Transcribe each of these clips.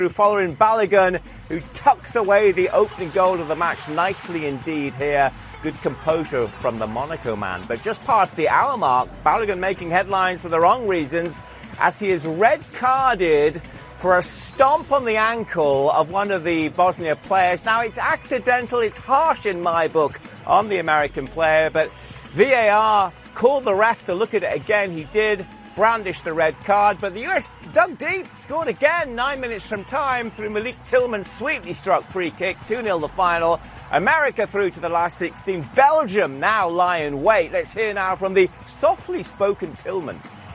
following Balogun, who tucks away the opening goal of the match nicely indeed here. Good composure from the Monaco man. But just past the hour mark, Balogun making headlines for the wrong reasons as he is red-carded for a stomp on the ankle of one of the Bosnia players. Now, it's accidental, it's harsh in my book on the American player, but VAR called the ref to look at it again. He did brandish the red card, but the US dug deep, scored again 9 minutes from time through Malik Tillman's sweetly struck free kick. 2-0 the final. America through to the last 16. Belgium now lie in wait. Let's hear now from the softly spoken Tillman.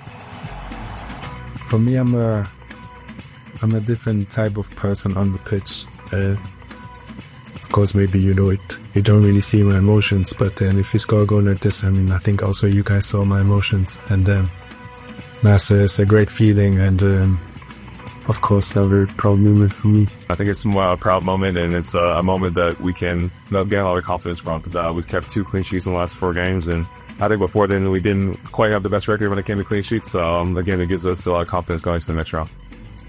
For me, I'm a different type of person on the pitch. Of course, maybe you know it. You don't really see my emotions, but if you score a goal like this, I mean, I think also you guys saw my emotions, and it's a great feeling, and of course a very proud moment for me. I think it's a proud moment, and it's a moment that we can gain a lot of confidence from. We've kept 2 clean sheets in the last 4 games, and I think before then we didn't quite have the best record when it came to clean sheets. So again, it gives us a lot of confidence going to the next round.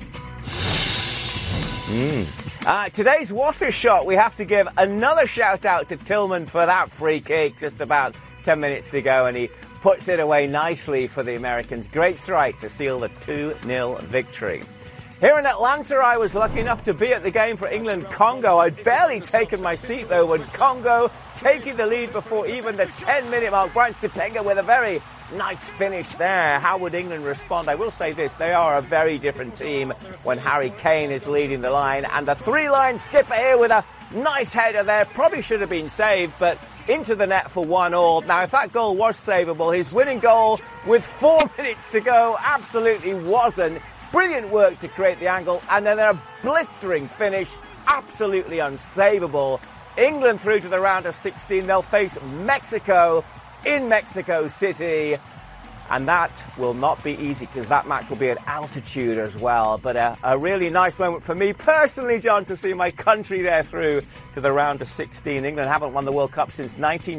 Today's water shot, we have to give another shout out to Tillman for that free kick. Just about 10 minutes to go, and he puts it away nicely for the Americans. Great strike to seal the 2-0 victory. Here in Atlanta, I was lucky enough to be at the game for England-Congo. I'd barely taken my seat, though, when Congo, taking the lead before even the 10-minute mark, Brian Stipega with a very nice finish there. How would England respond? I will say this, they are a very different team when Harry Kane is leading the line. And the 3-line skipper here with a nice header there. Probably should have been saved, but into the net for 1-1. Now, if that goal was savable, his winning goal with 4 minutes to go absolutely wasn't. Brilliant work to create the angle, and then a blistering finish, absolutely unsavable. England through to the round of 16. They'll face Mexico in Mexico City, and that will not be easy because that match will be at altitude as well. But a really nice moment for me personally, John, to see my country there through to the round of 16. England haven't won the World Cup since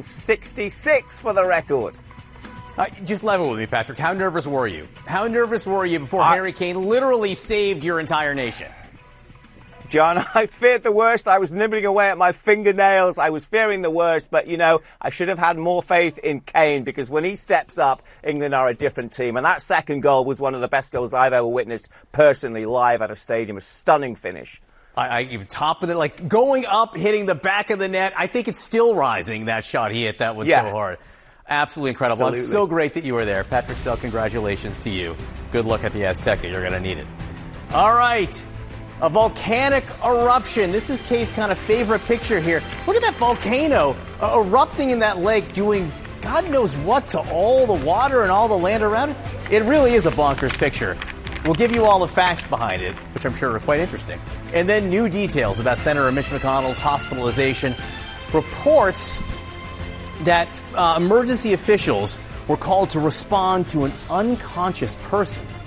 1966 for the record. Just level with me, Patrick. How nervous were you? How nervous were you before Harry Kane literally saved your entire nation? John, I feared the worst. I was nibbling away at my fingernails. I was fearing the worst. But, I should have had more faith in Kane because when he steps up, England are a different team. And that second goal was one of the best goals I've ever witnessed personally live at a stadium. A stunning finish. Top of it, going up, hitting the back of the net. I think it's still rising, that shot he hit that one so hard. Absolutely incredible. Absolutely. I'm so great that you were there. Patrick Stell, congratulations to you. Good luck at the Azteca. You're going to need it. All right. A volcanic eruption. This is Kay's kind of favorite picture here. Look at that volcano erupting in that lake, doing God knows what to all the water and all the land around it. It really is a bonkers picture. We'll give you all the facts behind it, which I'm sure are quite interesting. And then new details about Senator Mitch McConnell's hospitalization. Reports that emergency officials were called to respond to an unconscious person